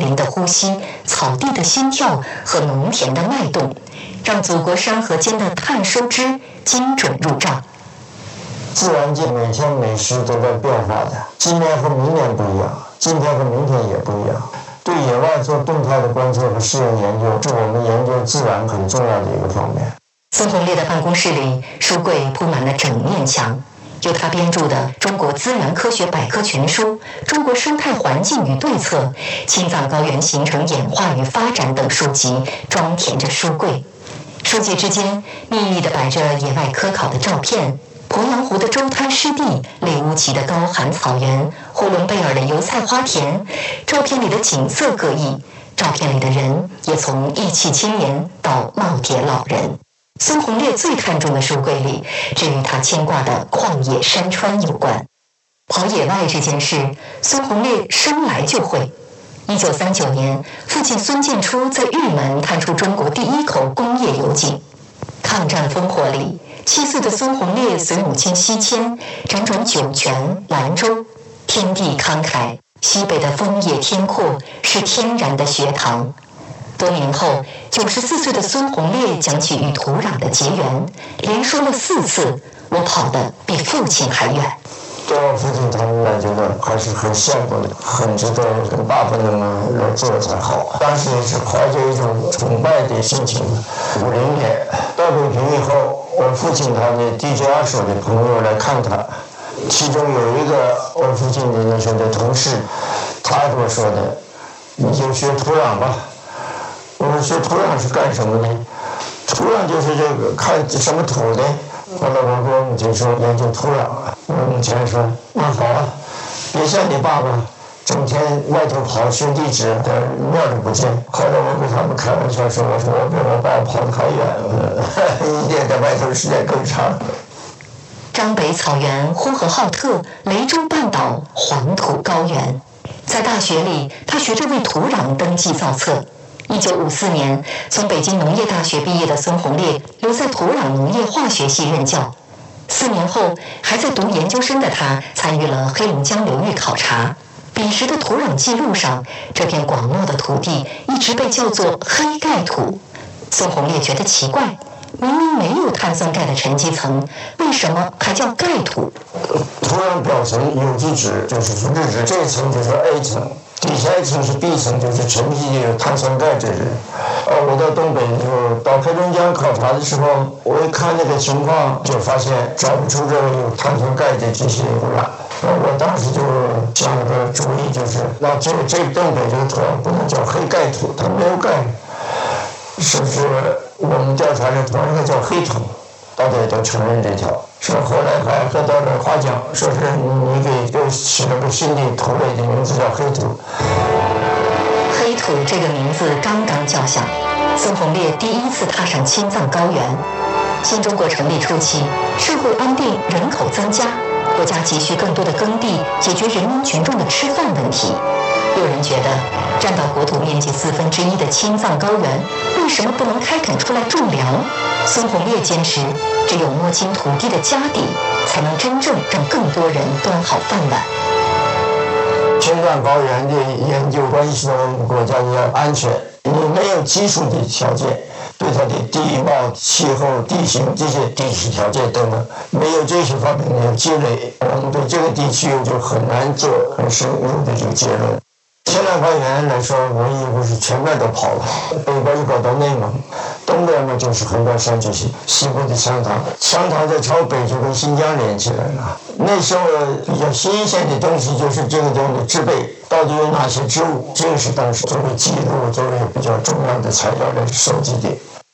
林的呼吸、草地的心跳和农田的脉动，让祖国山河间的碳收支精准入账。 自然界每天每时都在变化的，今年和明年不一样，今天和明天也不一样。对野外做动态的观测和试验研究，是我们研究自然很重要的一个方面。 孙红烈的办公室里，书柜铺满了整面墙，由他编著的《中国自然科学百科全书》《中国生态环境与对策》《青藏高原形成演化与发展》等书籍装填着书柜。书籍之间密密地摆着野外科考的照片，鄱阳湖的周滩湿地，猎乌齐的高寒草原，呼伦贝尔的油菜花田。照片里的景色各异，照片里的人也从义气青年到耄耋老人。孙红烈最看重的书柜里，只与他牵挂的旷野山川有关。跑野外这件事，孙红烈生来就会。1939年，父亲孙建初在玉门探出中国第一口工业油井。抗战烽火里，7岁的孙红烈随母亲西迁，辗转酒泉、兰州，天地慷慨，西北的枫叶天阔是天然的学堂。多年后，94岁的孙红烈讲起与土壤的结缘，连说了4次：“我跑得比父亲还远。” 对我父亲他们来觉得还是很羡慕的，很值得跟爸爸那么来做才好。当时也是怀着一种崇拜的心情。50年到北平以后，我父亲他的地质二所的朋友来看他，其中有一个我父亲的那时候的同事，他跟我说的：“你就学土壤吧。”我说学土壤是干什么的？土壤就是这个看什么土的。后来我跟我母亲说研究土壤，我母亲说那好啊，别像你爸爸整天外头跑学地质，面都不见。后来我跟他们开玩笑说，我说我比我爸跑得还远，一年在外头时间更长。 张北草原、呼和浩特、雷州半岛、黄土高原，在大学里，他学着为土壤登记造册。1954年，从北京农业大学毕业的孙红烈留在土壤农业化学系任教。4年后，还在读研究生的他参与了黑龙江流域考察。彼时的土壤记录上，这片广袤的土地一直被叫做黑盖土。孙红烈觉得奇怪，明明没有碳酸钙的沉积层，为什么还叫盖土？ 土壤表层有机质就是腐殖质，这一层就是 A 层。底下一层是 B 层，就是沉积的碳酸钙质。我到东北的时候，到黑龙江考察的时候，我一看那个情况，就发现找不出这个有碳酸钙的这些污染。我当时就想了个主意，就是那这东北这个土壤不能叫黑盖土，它没有钙，是不是我们调查的土壤应该叫黑土？大家也都承认这条。说后来还得到了夸奖，说是你给起了个新的土类的名字叫黑土。 黑土这个名字刚刚叫响，孙红烈第一次踏上青藏高原。新中国成立初期，社会安定，人口增加，国家急需更多的耕地，解决人民群众的吃饭问题。有人觉得，占到国土面积1/4的青藏高原，为什么不能开垦出来种粮？孙红烈坚持，只有摸清土地的家底，才能真正让更多人端好饭碗。 青藏高原的研究关系到我们国家的安全，你没有基础的条件，对它的地貌、气候、地形这些地质条件等等，没有这些方面的积累，我们对这个地区就很难做很深入的这个结论。青藏高原来说，我几乎是全面都跑了，北边就搞到内蒙，东边嘛就是横断山这些，西部的羌塘在朝北就跟新疆连起来了。那时候比较新鲜的东西就是这个地方的植被，到底有哪些植物，这个是当时作为记录、作为比较重要的材料来收集的。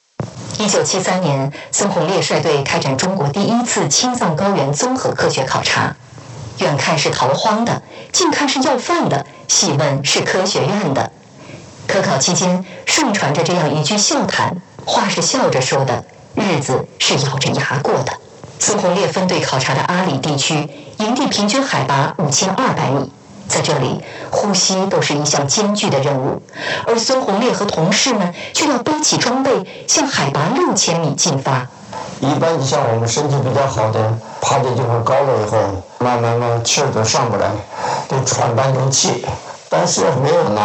1973年，孙红烈率队开展中国第一次青藏高原综合科学考察。远看是逃荒的，近看是要饭的，细问是科学院的。科考期间，盛传着这样一句笑谈，话是笑着说的，日子是咬着牙过的。孙红烈分队考察的阿里地区，营地平均海拔5200米，在这里，呼吸都是一项艰巨的任务，而孙红烈和同事们却要背起装备，向海拔6000米进发。 一般像我们身体比较好的，爬的地方高了以后，慢慢气儿都上不来，得喘半天气，但是没有拿